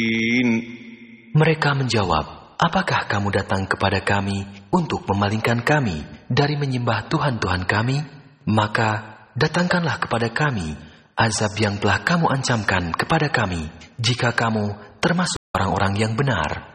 Mereka menjawab, apakah kamu datang kepada kami untuk memalingkan kami dari menyembah Tuhan-Tuhan kami? Maka datangkanlah kepada kami azab yang telah kamu ancamkan kepada kami, jika kamu termasuk orang-orang yang benar.